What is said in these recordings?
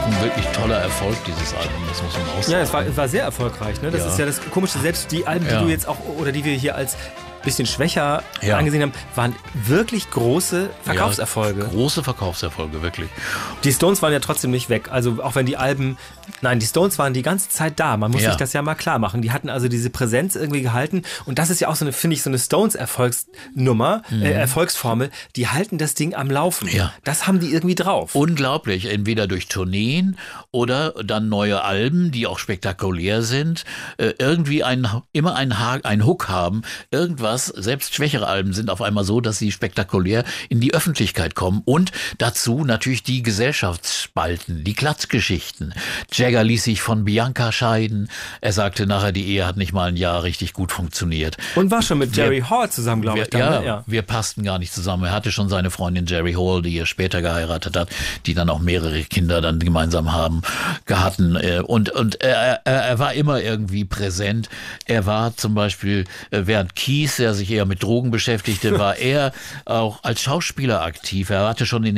ein wirklich toller Erfolg, dieses Album, das muss man auch sagen. Ja, es war sehr erfolgreich. Ne? Das ist ja das Komische, selbst die Alben, die du jetzt auch, oder die wir hier als bisschen schwächer angesehen haben, waren wirklich große Verkaufserfolge. Ja, große Verkaufserfolge, wirklich. Die Stones waren ja trotzdem nicht weg. Also auch wenn die Alben, die Stones waren die ganze Zeit da. Man muss sich das ja mal klar machen. Die hatten also diese Präsenz irgendwie gehalten. Und das ist ja auch so eine, finde ich, so eine Stones-Erfolgsnummer, Erfolgsformel. Die halten das Ding am Laufen. Ja. Das haben die irgendwie drauf. Unglaublich. Entweder durch Tourneen oder dann neue Alben, die auch spektakulär sind. Irgendwie immer einen Hook haben. Irgendwas. Selbst schwächere Alben sind auf einmal so, dass sie spektakulär in die Öffentlichkeit kommen. Und dazu natürlich die Gesellschaftsspalten, die Klatschgeschichten. Jagger ließ sich von Bianca scheiden. Er sagte nachher, die Ehe hat nicht mal ein Jahr richtig gut funktioniert. Und war schon mit Jerry Hall zusammen, glaube ich. Wir passten gar nicht zusammen. Er hatte schon seine Freundin Jerry Hall, die er später geheiratet hat, die dann auch mehrere Kinder dann gemeinsam hatten. Und er war immer irgendwie präsent. Er war zum Beispiel, während Keith, der sich eher mit Drogen beschäftigte, war er auch als Schauspieler aktiv. Er hatte schon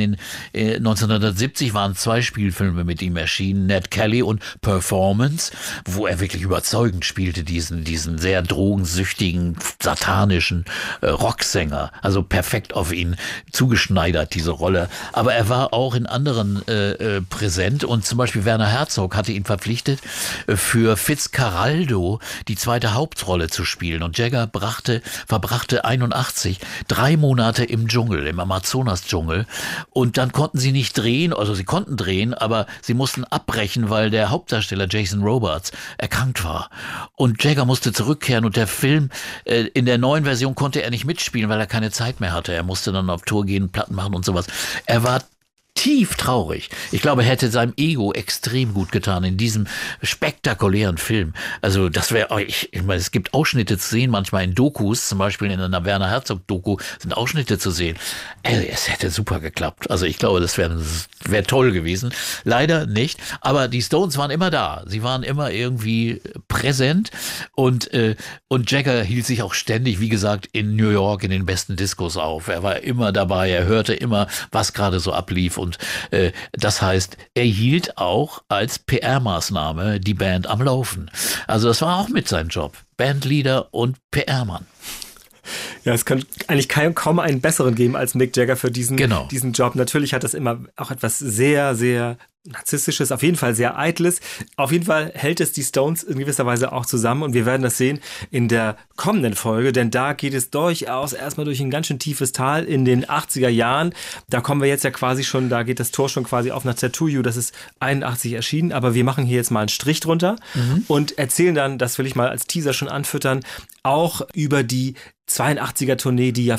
1970 waren 2 Spielfilme mit ihm erschienen, Ned Kelly und Performance, wo er wirklich überzeugend spielte, diesen sehr drogensüchtigen, satanischen Rocksänger. Also perfekt auf ihn zugeschneidert, diese Rolle. Aber er war auch in anderen präsent und zum Beispiel Werner Herzog hatte ihn verpflichtet, für Fitzcarraldo die zweite Hauptrolle zu spielen. Und Jagger verbrachte 81 3 Monate im Dschungel, im Amazonas-Dschungel. Und dann konnten sie nicht drehen, also sie konnten drehen, aber sie mussten abbrechen, weil der Hauptdarsteller Jason Robards erkrankt war. Und Jagger musste zurückkehren und der Film, in der neuen Version konnte er nicht mitspielen, weil er keine Zeit mehr hatte. Er musste dann auf Tour gehen, Platten machen und sowas. Er war tief traurig. Ich glaube, er hätte seinem Ego extrem gut getan in diesem spektakulären Film. Also das wäre, ich meine, es gibt Ausschnitte zu sehen, manchmal in Dokus, zum Beispiel in einer Werner Herzog-Doku sind Ausschnitte zu sehen. Es hätte super geklappt. Also ich glaube, das wäre toll gewesen. Leider nicht. Aber die Stones waren immer da. Sie waren immer irgendwie präsent und Jagger hielt sich auch ständig, wie gesagt, in New York in den besten Diskos auf. Er war immer dabei. Er hörte immer, was gerade so ablief. Und das heißt, er hielt auch als PR-Maßnahme die Band am Laufen. Also das war auch mit seinem Job. Bandleader und PR-Mann. Ja, es kann eigentlich kaum einen besseren geben als Mick Jagger für diesen Job. Natürlich hat das immer auch etwas sehr, sehr Narzisstisches, auf jeden Fall sehr Eitles. Auf jeden Fall hält es die Stones in gewisser Weise auch zusammen und wir werden das sehen in der kommenden Folge, denn da geht es durchaus erstmal durch ein ganz schön tiefes Tal in den 80er Jahren. Da kommen wir jetzt ja quasi schon, da geht das Tor schon quasi auf nach Tattoo You, das ist 81 erschienen, aber wir machen hier jetzt mal einen Strich drunter und erzählen dann, das will ich mal als Teaser schon anfüttern, auch über die 82er Tournee, die ja